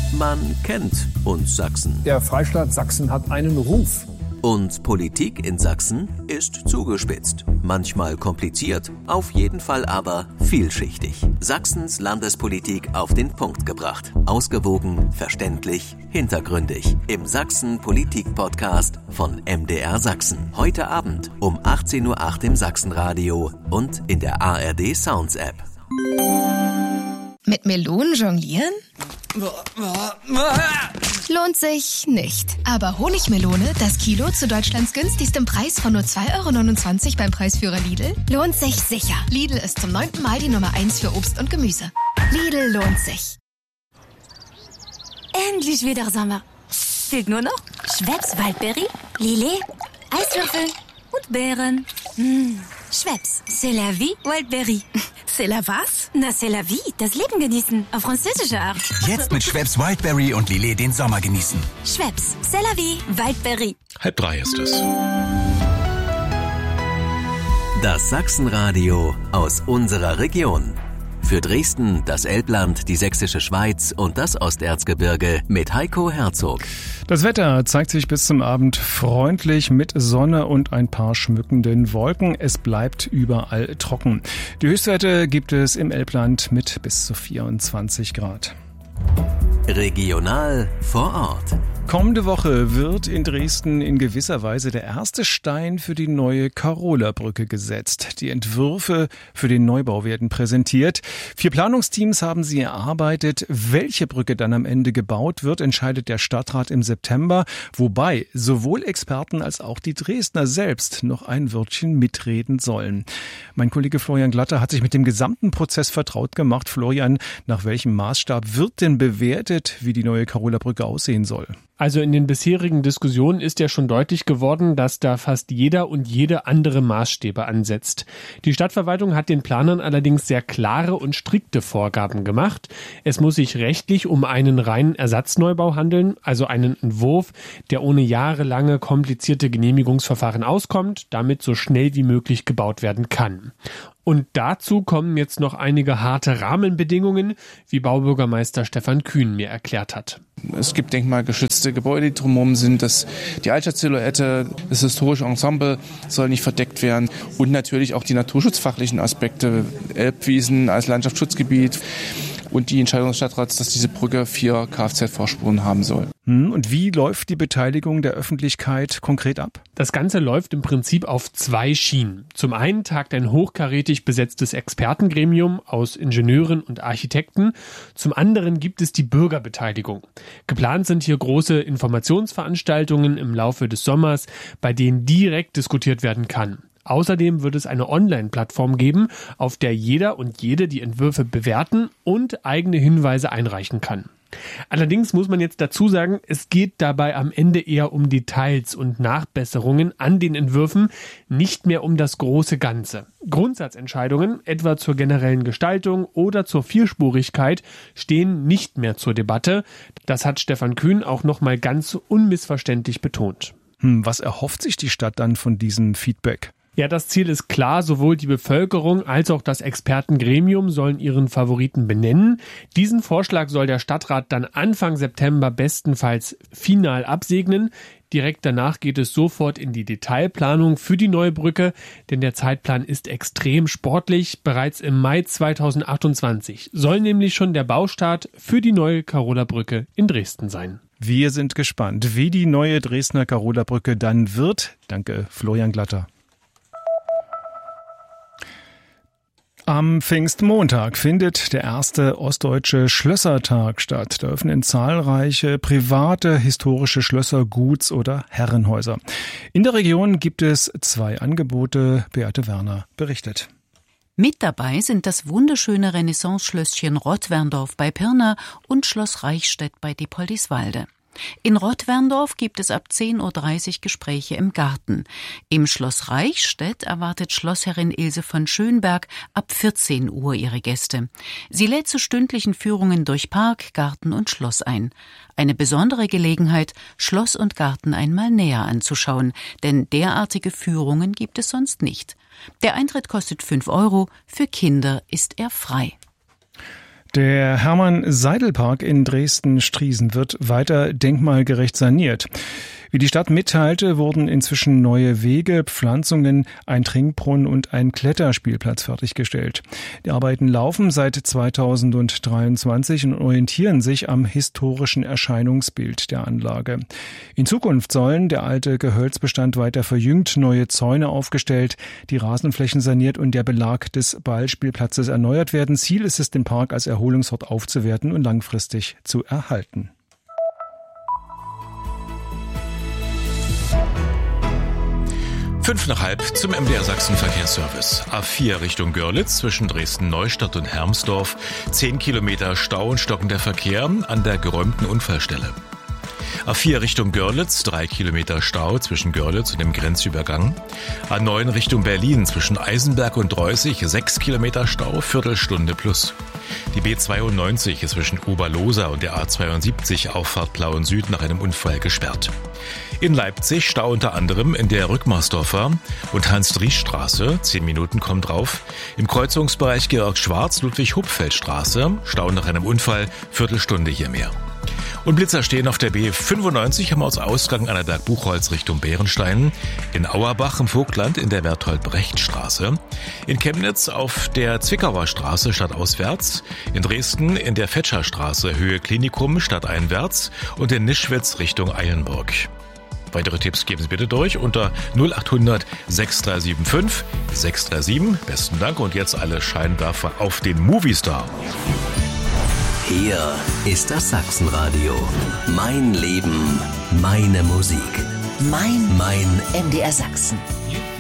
Man kennt uns Sachsen. Der Freistaat Sachsen hat einen Ruf. Und Politik in Sachsen ist zugespitzt. Manchmal kompliziert, auf jeden Fall aber vielschichtig. Sachsens Landespolitik auf den Punkt gebracht. Ausgewogen, verständlich, hintergründig. Im Sachsen-Politik-Podcast von MDR Sachsen. Heute Abend um 18:08 Uhr im Sachsenradio und in der ARD Sounds App. Mit Melonen jonglieren? Lohnt sich nicht. Aber Honigmelone, das Kilo zu Deutschlands günstigstem Preis von nur 2,29 € beim Preisführer Lidl, lohnt sich sicher. Lidl ist zum 9. Mal die Nummer 1 für Obst und Gemüse. Lidl lohnt sich. Endlich wieder Sommer. Fehlt nur noch Schweppes Waldbeere, Lillet, Eiswürfel und Beeren. Schweppes, c'est la vie, Wildberry. C'est la was? Na, c'est la vie, das Leben genießen, auf französische Art. Jetzt mit Schweppes Wildberry und Lillet den Sommer genießen. Schweppes, c'est la vie, Wildberry. 2:30 ist es. Das Sachsenradio aus unserer Region. Für Dresden, das Elbland, die Sächsische Schweiz und das Osterzgebirge mit Heiko Herzog. Das Wetter zeigt sich bis zum Abend freundlich mit Sonne und ein paar schmückenden Wolken. Es bleibt überall trocken. Die Höchstwerte gibt es im Elbland mit bis zu 24 Grad. Regional vor Ort. Kommende Woche wird in Dresden in gewisser Weise der erste Stein für die neue Karola-Brücke gesetzt. Die Entwürfe für den Neubau werden präsentiert. 4 Planungsteams haben sie erarbeitet. Welche Brücke dann am Ende gebaut wird, entscheidet der Stadtrat im September. Wobei sowohl Experten als auch die Dresdner selbst noch ein Wörtchen mitreden sollen. Mein Kollege Florian Glatter hat sich mit dem gesamten Prozess vertraut gemacht. Florian, nach welchem Maßstab wird denn bewertet, wie die neue Karola-Brücke aussehen soll? Also in den bisherigen Diskussionen ist ja schon deutlich geworden, dass da fast jeder und jede andere Maßstäbe ansetzt. Die Stadtverwaltung hat den Planern allerdings sehr klare und strikte Vorgaben gemacht. Es muss sich rechtlich um einen reinen Ersatzneubau handeln, also einen Entwurf, der ohne jahrelange komplizierte Genehmigungsverfahren auskommt, damit so schnell wie möglich gebaut werden kann. Und dazu kommen jetzt noch einige harte Rahmenbedingungen, wie Baubürgermeister Stefan Kühn mir erklärt hat. Es gibt denkmalgeschützte Gebäude, die drumherum sind. Die Altstadtsilhouette, das historische Ensemble soll nicht verdeckt werden. Und natürlich auch die naturschutzfachlichen Aspekte, Elbwiesen als Landschaftsschutzgebiet. Und die Entscheidung des Stadtrats, dass diese Brücke 4 Kfz-Vorspuren haben soll. Und wie läuft die Beteiligung der Öffentlichkeit konkret ab? Das Ganze läuft im Prinzip auf 2 Schienen. Zum einen tagt ein hochkarätig besetztes Expertengremium aus Ingenieuren und Architekten. Zum anderen gibt es die Bürgerbeteiligung. Geplant sind hier große Informationsveranstaltungen im Laufe des Sommers, bei denen direkt diskutiert werden kann. Außerdem wird es eine Online-Plattform geben, auf der jeder und jede die Entwürfe bewerten und eigene Hinweise einreichen kann. Allerdings muss man jetzt dazu sagen, es geht dabei am Ende eher um Details und Nachbesserungen an den Entwürfen, nicht mehr um das große Ganze. Grundsatzentscheidungen, etwa zur generellen Gestaltung oder zur Vierspurigkeit, stehen nicht mehr zur Debatte. Das hat Stefan Kühn auch nochmal ganz unmissverständlich betont. Was erhofft sich die Stadt dann von diesem Feedback? Ja, das Ziel ist klar, sowohl die Bevölkerung als auch das Expertengremium sollen ihren Favoriten benennen. Diesen Vorschlag soll der Stadtrat dann Anfang September bestenfalls final absegnen. Direkt danach geht es sofort in die Detailplanung für die neue Brücke, denn der Zeitplan ist extrem sportlich. Bereits im Mai 2028 soll nämlich schon der Baustart für die neue Karola-Brücke in Dresden sein. Wir sind gespannt, wie die neue Dresdner Karola-Brücke dann wird. Danke, Florian Glatter. Am Pfingstmontag findet der erste ostdeutsche Schlössertag statt. Da öffnen zahlreiche private historische Schlösser, Guts- oder Herrenhäuser. In der Region gibt es 2 Angebote. Beate Werner berichtet. Mit dabei sind das wunderschöne Renaissance-Schlösschen Rottwerndorf bei Pirna und Schloss Reichstätt bei Diepoldiswalde. In Rottwerndorf gibt es ab 10:30 Uhr Gespräche im Garten. Im Schloss Reichstätt erwartet Schlossherrin Ilse von Schönberg ab 14 Uhr ihre Gäste. Sie lädt zu stündlichen Führungen durch Park, Garten und Schloss ein. Eine besondere Gelegenheit, Schloss und Garten einmal näher anzuschauen, denn derartige Führungen gibt es sonst nicht. Der Eintritt kostet 5 €, für Kinder ist er frei. Der Hermann-Seidel-Park in Dresden-Striesen wird weiter denkmalgerecht saniert. Wie die Stadt mitteilte, wurden inzwischen neue Wege, Pflanzungen, ein Trinkbrunnen und ein Kletterspielplatz fertiggestellt. Die Arbeiten laufen seit 2023 und orientieren sich am historischen Erscheinungsbild der Anlage. In Zukunft sollen der alte Gehölzbestand weiter verjüngt, neue Zäune aufgestellt, die Rasenflächen saniert und der Belag des Ballspielplatzes erneuert werden. Ziel ist es, den Park als Erholungsort aufzuwerten und langfristig zu erhalten. 5:30 zum MDR Sachsen Verkehrsservice. A4 Richtung Görlitz zwischen Dresden-Neustadt und Hermsdorf. 10 Kilometer Stau und stockender Verkehr an der geräumten Unfallstelle. A4 Richtung Görlitz, 3 Kilometer Stau zwischen Görlitz und dem Grenzübergang. A9 Richtung Berlin zwischen Eisenberg und Dreußig, 6 Kilometer Stau, Viertelstunde plus. Die B92 ist zwischen Oberlosa und der A72 Auffahrt Plauen Süd nach einem Unfall gesperrt. In Leipzig Stau unter anderem in der Rückmarsdorfer und Hans-Dries-Straße, 10 Minuten kommt drauf. Im Kreuzungsbereich Georg-Schwarz-Ludwig-Hupfeld-Straße, Stau nach einem Unfall, Viertelstunde hier mehr. Und Blitzer stehen auf der B95 am Ortsausgang Annaberg-Buchholz Richtung Bärenstein, in Auerbach im Vogtland in der Berthold-Brecht-Straße, in Chemnitz auf der Zwickauer Straße stadtauswärts, in Dresden in der Fetscherstraße Höhe Klinikum stadteinwärts und in Nischwitz Richtung Eilenburg. Weitere Tipps geben Sie bitte durch unter 0800 6375 637. Besten Dank und jetzt alle Scheinwerfer auf den Movistar. Hier ist das Sachsenradio. Mein Leben, meine Musik. Mein MDR Sachsen.